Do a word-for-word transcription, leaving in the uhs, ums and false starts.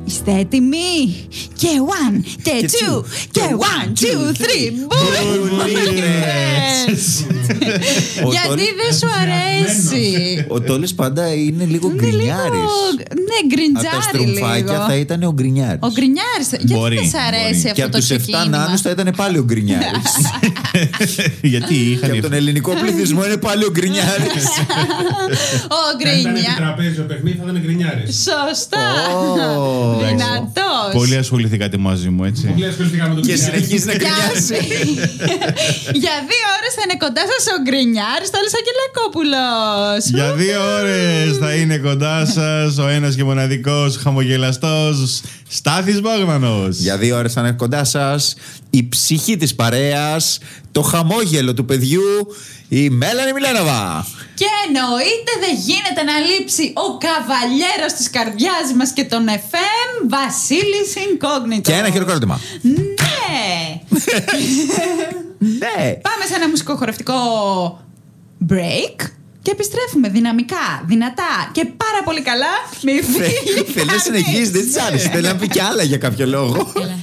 Είστε έτοιμοι? Και one, και two, και one, two, three. Γιατί δεν σου αρέσει? Ο Τόλης πάντα είναι λίγο γκρινιάρης. Ναι, γκριντζάρι λίγο. Από τα στρουμφάκια θα ήταν ο γκρινιάρης. Ο γκρινιάρης. Γιατί δεν σ' αρέσει αυτό το ξεκίνημα? Και από τους εφτά νάνους θα ήταν πάλι ο γκρινιάρης. Γιατί είχαν. Και από τον ελληνικό πληθυσμό είναι πάλι ο γκρινιάρης. Ο γκρινιάρης. Αν ήταν τραπέζιο παιχνίδι θα ήταν γκρινιάρης. Σωστά. Δυνατός. Πολύ ασχοληθήκατε μαζί μου, έτσι. Πολύ ασχοληθήκαμε με τον Και γκρινιάρη. συνεχίζει να γκρινιάζει. Για δύο ώρες θα είναι κοντά σας ο γκρινιάρης Τόλης Αγγελακόπουλος. Για δύο ώρες θα είναι κοντά σας ο ένας και μοναδικός χαμογελαστός Στάθης Μπόγνανος. Για δύο ώρες θα είναι κοντά σας η ψυχή της παρέας, το χαμόγελο του παιδιού, η Μέλανη Μιλένοβα. Και εννοείται δεν γίνεται να λείψει ο καβαλιέρος της καρδιάς μας και τον εφ εμ, Βασίλης Ινκόγνητο. Και ένα χειροκρότημα. Ναι. Ναι. Πάμε σε ένα μουσικοχορευτικό break και επιστρέφουμε δυναμικά, δυνατά και πάρα πολύ καλά. Μη φύγει Θέλει να συνεχίσει, δεν της άρεσε. Θέλει να πει κι άλλα για κάποιο λόγο. Έλα.